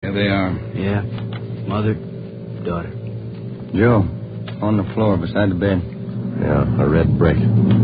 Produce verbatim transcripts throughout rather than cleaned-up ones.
Here they are. Yeah. Mother, daughter. Joe, on the floor beside the bed. Yeah, a red brick.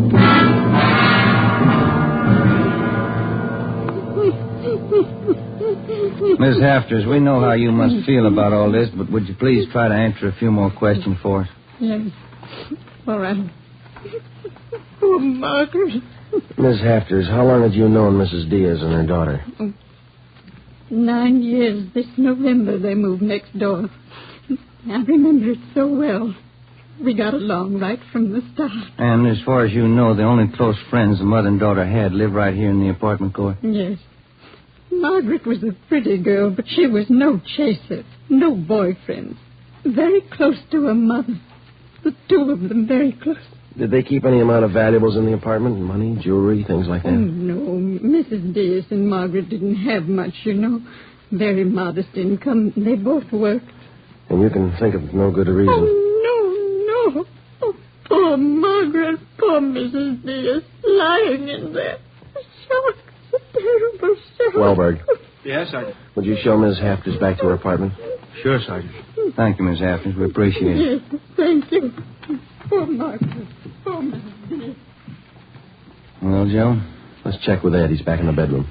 Miss Hafters, we know how you must feel about all this, but would you please try to answer a few more questions for us? Yes. All right. Poor Margaret. Miss Hafters, how long had you known Missus Diaz and her daughter? Nine years. This November they moved next door. I remember it so well. We got along right from the start. And as far as you know, the only close friends the mother and daughter had live right here in the apartment court? Yes. Margaret was a pretty girl, but she was no chaser, no boyfriend. Very close to her mother. The two of them very close. Did they keep any amount of valuables in the apartment? Money, jewelry, things like that? Oh, no. Missus Diaz and Margaret didn't have much, you know. Very modest income. They both worked. And you can think of no good a reason. Oh, no, no. Oh, poor Margaret, poor Missus Diaz, lying in there. Shock. A terrible shock. Wellberg. Yes, Sergeant. Would you show Miss Hafters back to her apartment? Sure, Sergeant. Thank you, Miss Hafters. We appreciate it. Yes, thank you. Poor Margaret. Poor Missus Diaz. Well, Joe? Let's check with Ed. He's back in the bedroom.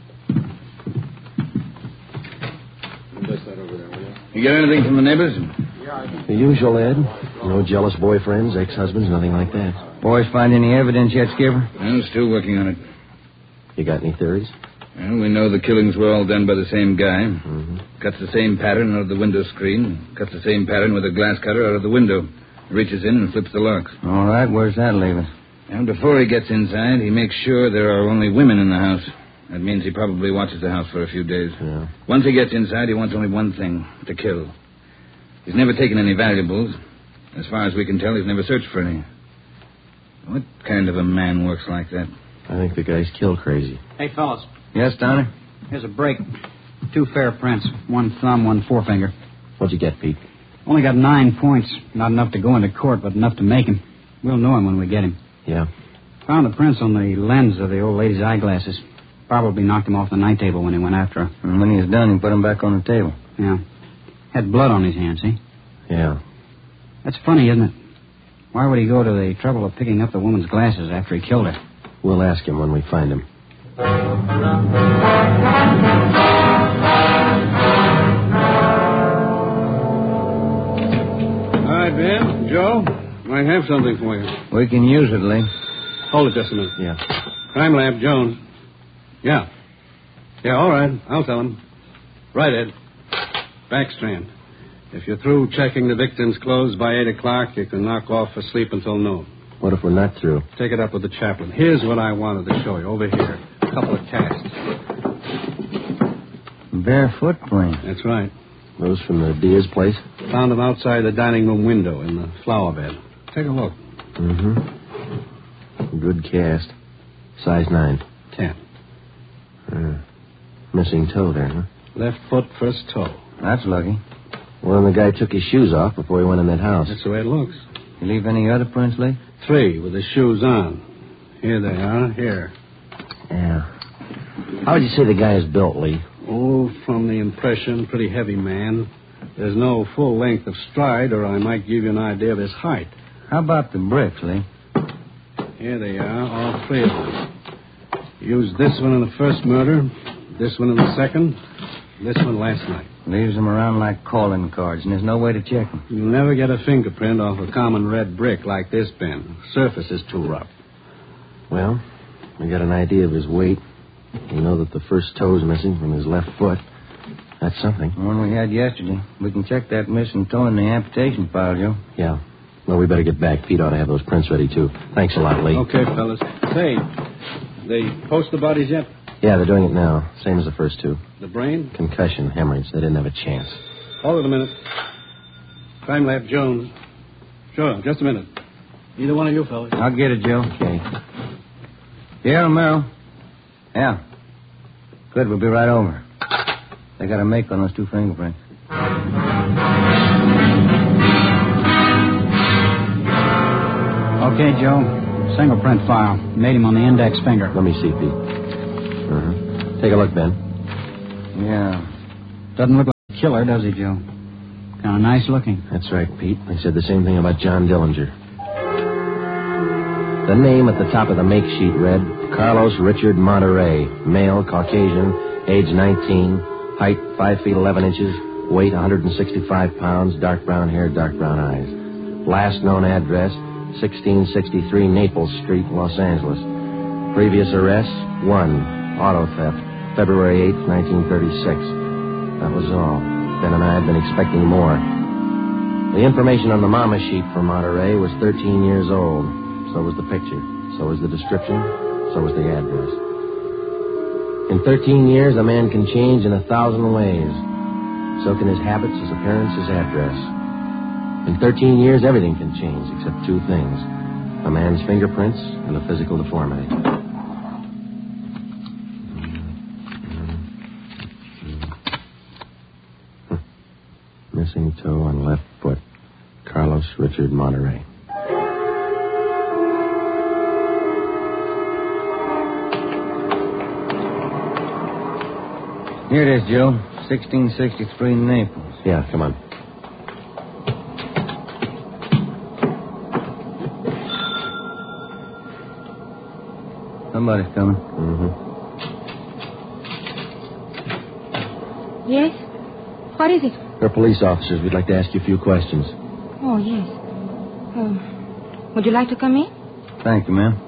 You get anything from the neighbors? The usual, Ed. No jealous boyfriends, ex-husbands, nothing like that. Boys find any evidence yet, Skipper? I'm still working on it. You got any theories? Well, we know the killings were all done by the same guy. Mm-hmm. Cuts the same pattern out of the window screen. Cuts the same pattern with a glass cutter out of the window. Reaches in and flips the locks. All right, where's that leave us? And before he gets inside, he makes sure there are only women in the house. That means he probably watches the house for a few days. Yeah. Once he gets inside, he wants only one thing, to kill. He's never taken any valuables. As far as we can tell, he's never searched for any. What kind of a man works like that? I think the guy's kill crazy. Hey, fellas. Yes, Donner? Here's a break. Two fair prints. One thumb, one forefinger. What'd you get, Pete? Only got nine points. Not enough to go into court, but enough to make him. We'll know him when we get him. Yeah. Found the prints on the lens of the old lady's eyeglasses. Probably knocked him off the night table when he went after her. And when he was done, he put him back on the table. Yeah. Had blood on his hands, see? Yeah. That's funny, isn't it? Why would he go to the trouble of picking up the woman's glasses after he killed her? We'll ask him when we find him. All right, Ben, Joe, I have something for you. We can use it, Lee. Hold it just a minute. Yeah. Crime Lab, Jones. Yeah. Yeah, all right. I'll tell him. Right, Ed. Backstrand. If you're through checking the victim's clothes by eight o'clock, you can knock off for sleep until noon. What if we're not through? Take it up with the chaplain. Here's what I wanted to show you. Over here. A couple of casts. Bare footprint. That's right. Those from the Diaz place? Found them outside the dining room window in the flower bed. Take a look. Mm-hmm. Good cast. Size nine. Ten. Uh, missing toe there, huh? Left foot, first toe. That's lucky. Well, the guy took his shoes off before he went in that house. That's the way it looks. You leave any other prints, Lee? Three with his shoes on. Here they are. Here. Yeah. How would you say the guy is built, Lee? Oh, from the impression, pretty heavy man. There's no full length of stride, or I might give you an idea of his height. How about the bricks, Lee? Here they are, all three of them. Used this one in the first murder, this one in the second, this one last night. Leaves them around like calling cards, and there's no way to check them. You'll never get a fingerprint off a common red brick like this, Ben. Surface is too rough. Well, we got an idea of his weight. We know that the first toe's missing from his left foot. That's something. The one we had yesterday. We can check that missing toe in the amputation file, Joe. Yeah. Well, we better get back. Pete ought to have those prints ready, too. Thanks a lot, Lee. Okay, fellas. Say, they post the bodies yet? Yeah, they're doing it now. Same as the first two. The brain? Concussion, hemorrhage. They didn't have a chance. Hold it a minute. Crime Lab Jones. Sure, just a minute. Either one of you fellas. I'll get it, Joe. Okay. Yeah, Merrill. Yeah. Good, we'll be right over. They got a make on those two fingerprints. Okay, Joe. Single print file. Made him on the index finger. Let me see, Pete. Uh-huh. Take a look, Ben. Yeah. Doesn't look like killer, does he, Joe? Kind of nice looking. That's right, Pete. They said the same thing about John Dillinger. The name at the top of the make sheet read Carlos Richard Monterey, male, Caucasian, age nineteen, height five feet eleven inches, weight one hundred sixty-five pounds, dark brown hair, dark brown eyes. Last known address, sixteen sixty-three Naples Street, Los Angeles. Previous arrests, one, auto theft, February eighth, nineteen thirty-six. That was all. Ben and I had been expecting more. The information on the mama sheet for Monterey was thirteen years old. So was the picture. So was the description. So was the address. In thirteen years, a man can change in a thousand ways. So can his habits, his appearance, his address. In thirteen years, everything can change except two things. A man's fingerprints and a physical deformity. Missing toe on left foot. Carlos Richard Monterey. Here it is, Joe. sixteen sixty-three Naples. Yeah, come on. Somebody's coming. Mm-hmm. Yes? What is it? We're police officers. We'd like to ask you a few questions. Oh, yes. Uh, would you like to come in? Thank you, ma'am.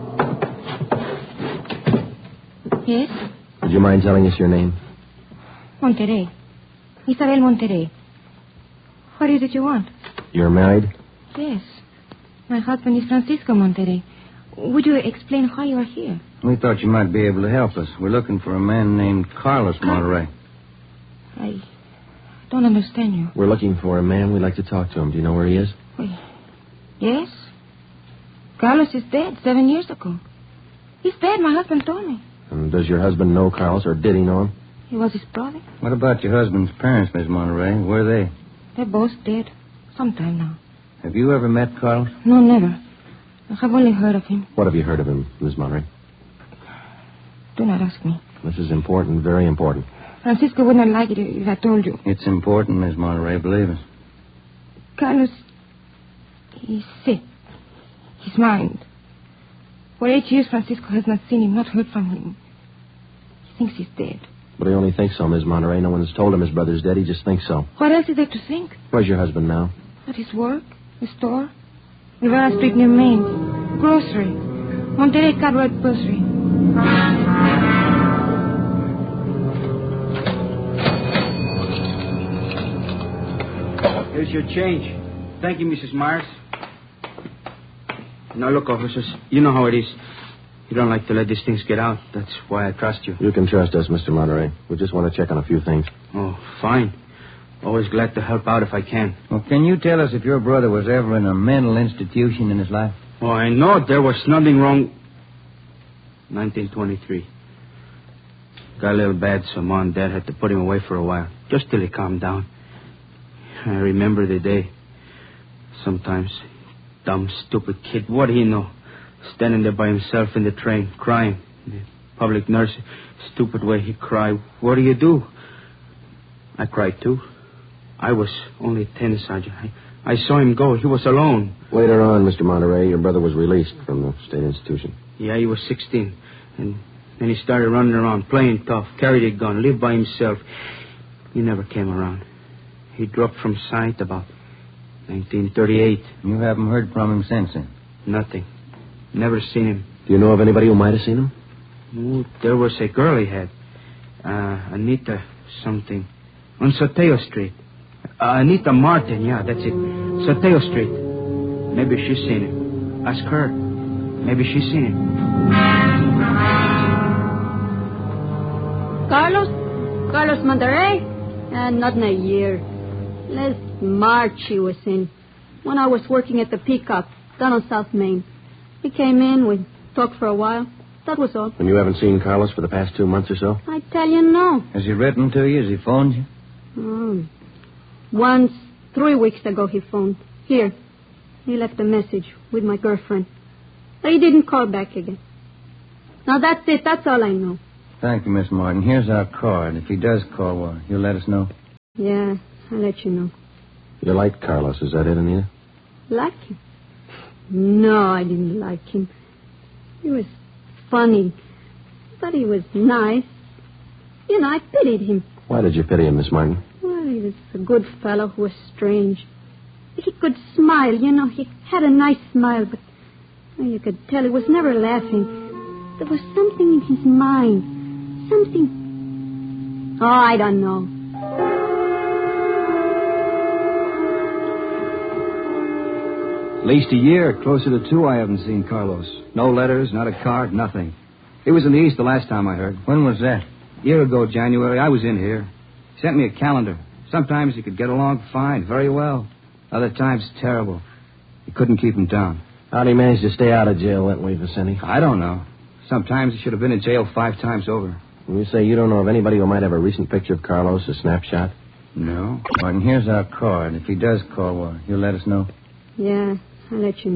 Yes? Would you mind telling us your name? Monterey. Isabel Monterey. What is it you want? You're married? Yes. My husband is Francisco Monterey. Would you explain why you are here? We thought you might be able to help us. We're looking for a man named Carlos Monterey. I don't understand you. We're looking for a man. We'd like to talk to him. Do you know where he is? Well, yes. Carlos is dead seven years ago. He's dead, my husband told me. And does your husband know Carlos, or did he know him? He was his brother. What about your husband's parents, Miss Monterey? Where are they? They're both dead. Sometime now. Have you ever met Carlos? No, never. I have only heard of him. What have you heard of him, Miss Monterey? Do not ask me. This is important, very important. Francisco would not like it if I told you. It's important, Miss Monterey, believe us. Carlos, he's sick. His mind. For eight years, Francisco has not seen him, not heard from him. He thinks he's dead. But he only thinks so, Miss Monterey. No one's told him his brother's dead. He just thinks so. What else is there to think? Where's your husband now? At his work, the store, Rivera Street near Main, grocery, Monterey Cartwright grocery. Here's your change. Thank you, Missus Myers. Now, look, officers, you know how it is. You don't like to let these things get out. That's why I trust you. You can trust us, Mister Monterey. We just want to check on a few things. Oh, fine. Always glad to help out if I can. Well, can you tell us if your brother was ever in a mental institution in his life? Oh, I know there was nothing wrong. nineteen twenty-three. Got a little bad, so Mom and Dad had to put him away for a while, just till he calmed down. I remember the day. Sometimes, dumb, stupid kid, what do you know? Standing there by himself in the train, crying. The public nurse, stupid way he cried. What do you do? I cried, too. I was only ten, Sergeant. I, I saw him go. He was alone. Later on, Mister Monterey, your brother was released from the state institution. Yeah, he was sixteen. And then he started running around, playing tough, carried a gun, lived by himself. He never came around. He dropped from sight about nineteen thirty-eight. You haven't heard from him since then? Nothing. Never seen him. Do you know of anybody who might have seen him? Oh, there was a girl he had. Uh, Anita something. On Soteo Street. Uh, Anita Martin, yeah, that's it. Soteo Street. Maybe she's seen him. Ask her. Maybe she's seen him. Carlos? Carlos Monterey? Uh, not in a year. Last March he was in. When I was working at the Peacock, down on South Main. He came in, we talked for a while. That was all. And you haven't seen Carlos for the past two months or so? I tell you, no. Has he written to you? Has he phoned you? Oh. Once, three weeks ago, he phoned. Here. He left a message with my girlfriend. But he didn't call back again. Now, that's it. That's all I know. Thank you, Miss Martin. Here's our card. If he does call, well, you'll let us know. Yeah, I'll let you know. You liked Carlos, is that it, Anita? Like him? No, I didn't like him. He was funny, but he was nice. You know, I pitied him. Why did you pity him, Miss Martin? Well, he was a good fellow who was strange. He could smile, you know. He had a nice smile, but well, you could tell he was never laughing. There was something in his mind. Something... Oh, I don't know. At least a year, closer to two, I haven't seen Carlos. No letters, not a card, nothing. He was in the East the last time I heard. When was that? A year ago, January, I was in here. He sent me a calendar. Sometimes he could get along fine, very well. Other times, terrible. He couldn't keep him down. How'd he manage to stay out of jail that way, Vicente? I don't know. Sometimes he should have been in jail five times over. When you say you don't know of anybody who might have a recent picture of Carlos, a snapshot? No. Martin, here's our card. If he does call, well, you'll let us know. Yeah, I'll let you know.